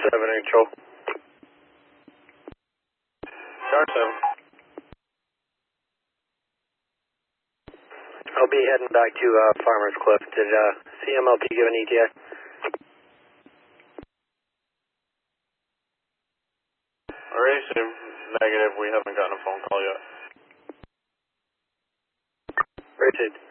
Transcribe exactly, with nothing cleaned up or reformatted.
seven neutral. Star seven. I'll be heading back to uh, Farmer's Cliff. Did uh, C M L T give an E T A? Racing, negative. We haven't gotten a phone call yet. Racing.